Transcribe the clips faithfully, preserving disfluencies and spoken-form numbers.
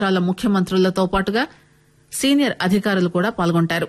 రాష్ట్రాల ముఖ్యమంత్రులతో పాటుగా సీనియర్ అధికారులు కూడా పాల్గొంటారు.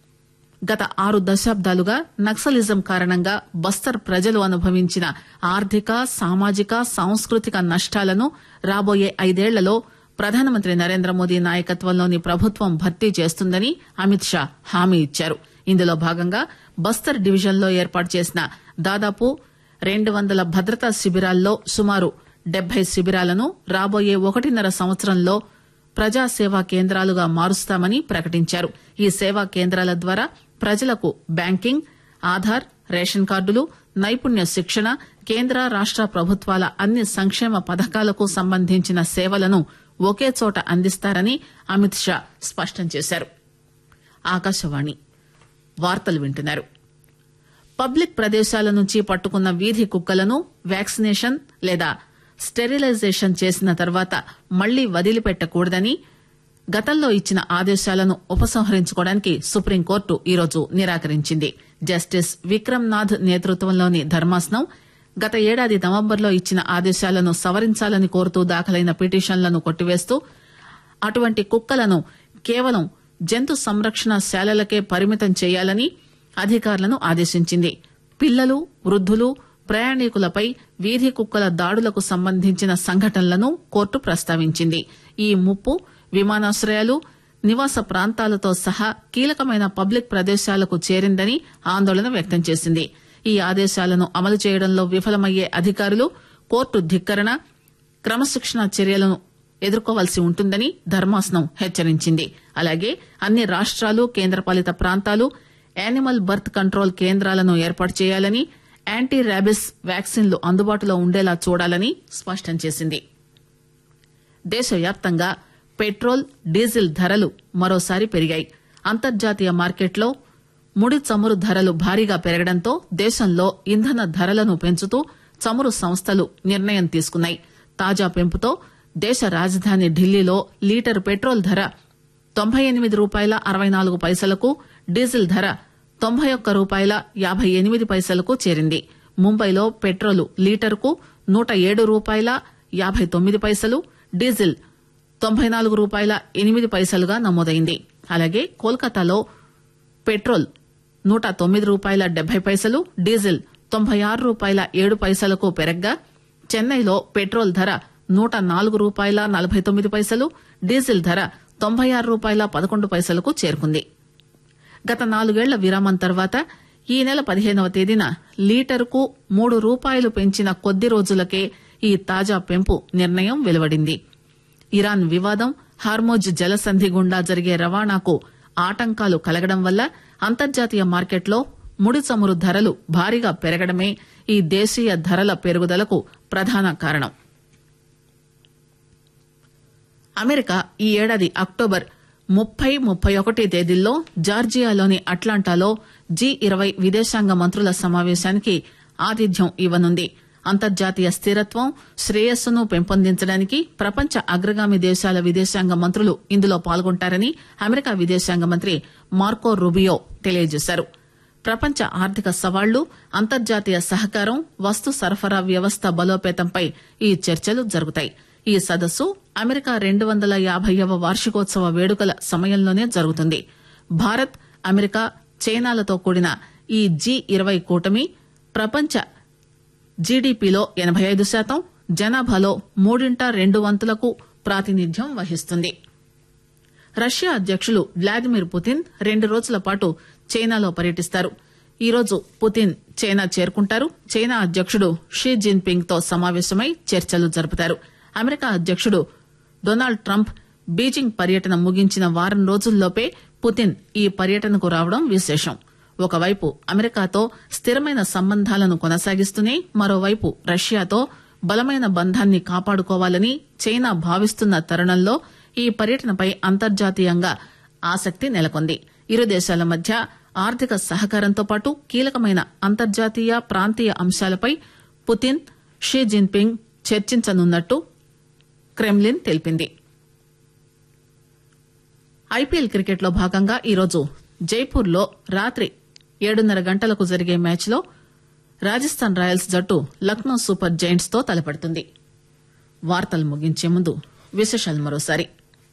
గత ఆరు దశాబ్దాలుగా నక్సలిజం కారణంగా బస్తర్ ప్రజలు అనుభవించిన ఆర్థిక, సామాజిక, సాంస్కృతిక నష్టాలను రాబోయే ఐదేళ్లలో ప్రధానమంత్రి నరేంద్ర మోదీ నాయకత్వంలోని ప్రభుత్వం భర్తీ చేస్తుందని అమిత్ షా హామీ ఇచ్చారు. ఇందులో భాగంగా బస్తర్ డివిజన్ లో ఏర్పాటు చేసిన దాదాపు రెండు వందల భద్రతా శిబిరాల్లో సుమారు డెబ్బై శిబిరాలను రాబోయే ఒకటిన్నర సంవత్సరంలో ప్రజాసేవా కేంద్రాలుగా మారుస్తామని ప్రకటించారు. ఈ సేవా కేంద్రాల ద్వారా ప్రజలకు బ్యాంకింగ్, ఆధార్, రేషన్ కార్డులు, నైపుణ్య శిక్షణ, కేంద్ర రాష్ట ప్రభుత్వాల అన్ని సంక్షేమ పథకాలకు సంబంధించిన సేవలను ఒకే చోట అందిస్తారని అమిత్ షా స్పష్టం చేశారు. ఆకాశవాణి వార్తలు వింటున్నారు. పబ్లిక్ ప్రదేశాల నుంచి పట్టుకున్న వీధి కుక్కలను వ్యాక్సినేషన్ లేదా స్టెరిలైజేషన్ చేసిన తర్వాత మళ్లీ వదిలిపెట్టకూడదని గతంలో ఇచ్చిన ఆదేశాలను ఉపసంహరించుకోవడానికి సుప్రీంకోర్టు ఈరోజు నిరాకరించింది. జస్టిస్ విక్రమ్ నాథ్ నేతృత్వంలోని ధర్మాసనం గత ఏడాది నవంబర్లో ఇచ్చిన ఆదేశాలను సవరించాలని కోరుతూ దాఖలైన పిటిషన్లను కొట్టివేస్తూ అటువంటి కుక్కలను కేవలం జంతు సంరక్షణ శాలలకే పరిమితం చేయాలని అధికారులను ఆదేశించింది. పిల్లలు, వృద్దులు, ప్రయాణికులపై వీధి కుక్కల దాడులకు సంబంధించిన సంఘటనలను కోర్టు ప్రస్తావించింది. ఈ ముప్పు విమానాశ్రయాలు, నివాస ప్రాంతాలతో సహా కీలకమైన పబ్లిక్ ప్రదేశాలకు చేరిందని ఆందోళన వ్యక్తం చేసింది. ఈ ఆదేశాలను అమలు చేయడంలో విఫలమయ్యే అధికారులు కోర్టు ధిక్కరణ, క్రమశిక్షణ చర్యలను ఎదుర్కోవాల్సి ఉంటుందని ధర్మాసనం హెచ్చరించింది. అలాగే అన్ని రాష్ట్రాలు, కేంద్రపాలిత ప్రాంతాలు యానిమల్ బర్త్ కంట్రోల్ కేంద్రాలను ఏర్పాటు చేయాలని, యాంటీ ర్యాబిస్ వ్యాక్సిన్లు అందుబాటులో ఉండేలా చూడాలని స్పష్టం చేసింది. దేశవ్యాప్తంగా పెట్రోల్, డీజిల్ ధరలు మరోసారి పెరిగాయి. అంతర్జాతీయ మార్కెట్లో ముడి చమురు ధరలు భారీగా పెరగడంతో దేశంలో ఇంధన ధరలను పెంచుతూ చమురు సంస్థలు నిర్ణయం తీసుకున్నాయి. తాజా పెంపుతో దేశ రాజధాని ఢిల్లీలో లీటర్ పెట్రోల్ ధర తొంభై ఎనిమిది రూపాయల అరవై నాలుగు పైసలకు, డీజిల్ ధర తొంభై ఒక్క రూపాయల యాభై ఎనిమిది పైసలకు చేరింది. ముంబైలో పెట్రోల్ లీటర్కు నూట ఏడు రూపాయల యాభై తొమ్మిది పైసలు, డీజిల్ తొంభై నాలుగు రూపాయల ఎనిమిది పైసలుగా నమోదైంది. అలాగే కోల్కతాలో పెట్రోల్ నూట తొమ్మిది రూపాయల డెబ్బై పైసలు, డీజిల్ తొంభై ఆరు రూపాయల ఏడు పైసలకు పెరగ్గా చెన్నైలో పెట్రోల్ ధర నూట నాలుగు రూపాయల నలభై తొమ్మిది పైసలు, డీజిల్ ధర తొంభై ఆరు రూపాయల పదకొండు పైసలకు చేరుకుంది. గత నాలుగేళ్ల విరామం తర్వాత ఈ నెల పదిహేనవ తేదీన లీటరుకు మూడు రూపాయలు పెంచిన కొద్ది రోజులకే ఈ తాజా పెంపు నిర్ణయం వెలువడింది. ఇరాన్ వివాదం, హార్మోజ్ జలసంధి గుండా జరిగే రవాణాకు ఆటంకాలు కలగడం వల్ల అంతర్జాతీయ మార్కెట్లో ముడి చమురు ధరలు భారీగా పెరగడమే ఈ దేశీయ ధరల పెరుగుదలకు ప్రధాన కారణం. అమెరికా ఈ ఏడాది అక్టోబర్ ముప్పై ముప్పై ఒకటి తేదీల్లో జార్జియాలోని అట్లాంటాలో జీ ఇరవై విదేశాంగ మంత్రుల సమావేశానికి ఆతిథ్యం ఇవ్వనుంది. అంతర్జాతీయ స్థిరత్వం, శ్రేయస్సును పెంపొందించడానికి ప్రపంచ అగ్రగామి దేశాల విదేశాంగ మంత్రులు ఇందులో పాల్గొంటారని అమెరికా విదేశాంగ మంత్రి మార్కో రూబియో తెలియజేశారు. ప్రపంచ ఆర్థిక సవాళ్లు, అంతర్జాతీయ సహకారం, వస్తు సరఫరా వ్యవస్థ బలోపేతంపై ఈ చర్చలు జరుగుతాయి. ఈ సదస్సు అమెరికా రెండు వందల యాభైవ వార్షికోత్సవ వేడుకల సమయంలోనే జరుగుతుంది. భారత్, అమెరికా, చైనాలతో కూడిన ఈ జీ ఇరవై కూటమి ప్రపంచ జీడీపీలో ఎనబై ఐదు శాతం, జనాభాలో మూడింట రెండు వంతులకు ప్రాతినిధ్యం వహిస్తుంది. రష్యా అధ్యకులు వ్లాదిమిర్ పుతిన్ రెండు రోజుల పాటు చైనాలో పర్యటిస్తారు. ఈరోజు పుతిన్ చైనా చేరుకుంటారు. చైనా అధ్యకుడు షీ జిన్పింగ్ తో సమావేశమై చర్చలు జరుపుతారు. అమెరికా అధ్యకుడు డొనాల్డ్ ట్రంప్ బీజింగ్ పర్యటన ముగించిన వారం రోజుల్లోపే పుతిన్ ఈ పర్యటనకు రావడం విశేషం. ఒకవైపు అమెరికాతో స్థిరమైన సంబంధాలను కొనసాగిస్తూనే మరోవైపు రష్యాతో బలమైన బంధాన్ని కాపాడుకోవాలని చైనా భావిస్తున్న తరుణంలో ఈ పర్యటనపై అంతర్జాతీయంగా ఆసక్తి నెలకొంది. ఇరు దేశాల మధ్య ఆర్థిక సహకారంతో పాటు కీలకమైన అంతర్జాతీయ, ప్రాంతీయ అంశాలపై పుతిన్, షీ జిన్పింగ్ చర్చించనున్నట్టు క్రెమ్లిన్ తెలిపింది. ఐపీఎల్ క్రికెట్ లో భాగంగా ఈరోజు జైపూర్ లో రాత్రి ఏడున్నర గంటలకు జరిగే మ్యాచ్ లో రాజస్థాన్ రాయల్స్ జట్టు లక్నో సూపర్ జైంట్స్ తో తలపడుతుంది. వార్తలు ముగించే ముందు విశేషాలు మరోసారి.